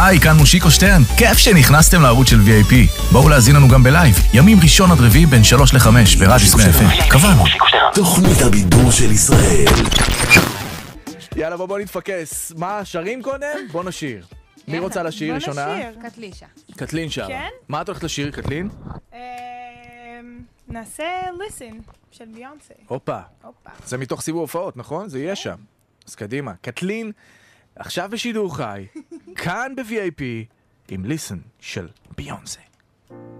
היי, כאן מושיקו שטרן. כיף שנכנסתם לערוץ של VIP. בואו להזין לנו גם בלייב. ימים ראשון עד רביעי בין 3 ל-5 ברדיוס 100 FM. קבענו. תוכנית הבידור של ישראל. יאללה, בוא נתפקס. מה, שרים קודם? בוא נשיר. מי רוצה לשיר ראשונה? בוא נשיר. קטלישה. קטלין שרה. כן? מה את הולכת לשיר, קטלין? נעשה Listen של ביונסה. הופה. הופה. זה מתוך סיבוב הופעות, נכון? זה יהיה שם. אז קדימה. קטלין, עכשיו בשידור חי, כאן ב-VIP, עם Listen של ביונסה.